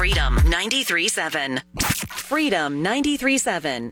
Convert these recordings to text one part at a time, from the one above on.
Freedom 93.7. Freedom 93.7.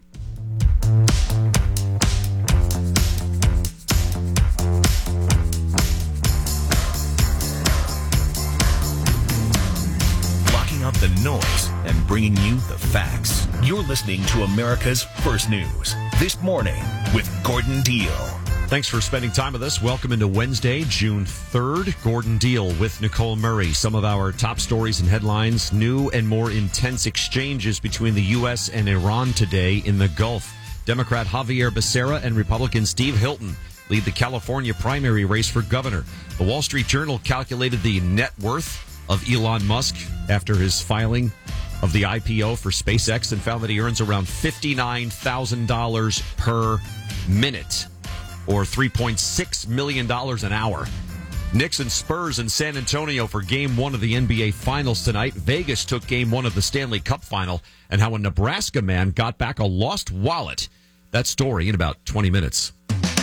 Blocking out the noise and bringing you the facts. You're listening to America's First News. This morning with Gordon Deal. Thanks for spending time with us. Welcome into Wednesday, June 3rd. Gordon Deal with Nicole Murray. Some of our top stories and headlines. New and more intense exchanges between the U.S. and Iran today in the Gulf. Democrat Javier Becerra and Republican Steve Hilton lead the California primary race for governor. The Wall Street Journal calculated the net worth of Elon Musk after his filing of the IPO for SpaceX and found that he earns around $59,000 per minute, or $3.6 million an hour. Knicks and Spurs in San Antonio for Game 1 of the NBA Finals tonight. Vegas took Game 1 of the Stanley Cup Final, and how a Nebraska man got back a lost wallet. That story in about 20 minutes.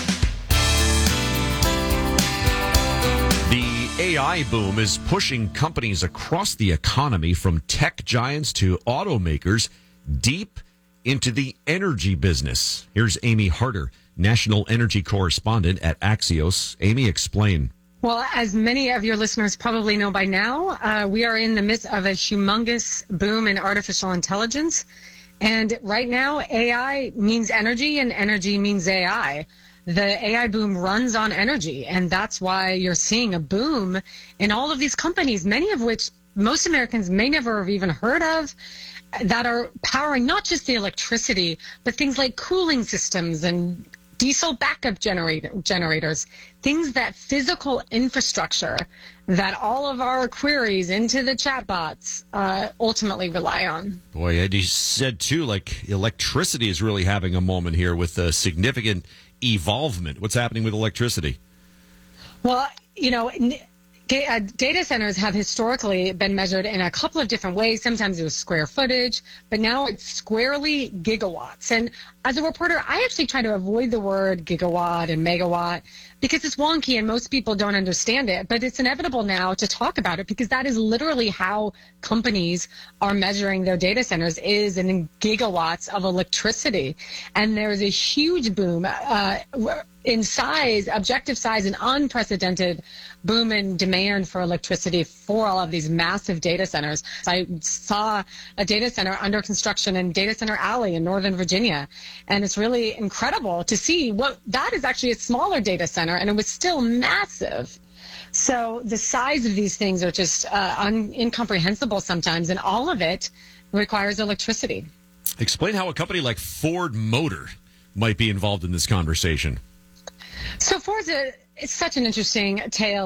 The AI boom is pushing companies across the economy, from tech giants to automakers, deep into the energy business. Here's Amy Harder, national energy correspondent at Axios. Amy, explain. Well, as many of your listeners probably know by now, we are in the midst of a humongous boom in artificial intelligence. And right now, AI means energy, and energy means AI. The AI boom runs on energy, and that's why you're seeing a boom in all of these companies, many of which most Americans may never have even heard of, that are powering not just the electricity, but things like cooling systems and diesel backup generators, things that physical infrastructure that all of our queries into the chatbots ultimately rely on. Boy, and you said, too, like electricity is really having a moment here with a significant evolvement. What's happening with electricity? Well, you know, data centers have historically been measured in a couple of different ways. Sometimes it was square footage, but now it's squarely gigawatts. And as a reporter, I actually try to avoid the word gigawatt and megawatt because it's wonky and most people don't understand it. But it's inevitable now to talk about it because that is literally how companies are measuring their data centers, is in gigawatts of electricity. And there's a huge boom in size, objective size, an unprecedented boom in demand for electricity for all of these massive data centers. I saw a data center under construction in Data Center Alley in Northern Virginia, and it's really incredible to see what that is actually a smaller data center, and it was still massive. So the size of these things are just incomprehensible sometimes, and all of it requires electricity. Explain how a company like Ford Motor might be involved in this conversation. So Ford's it's such an interesting tale.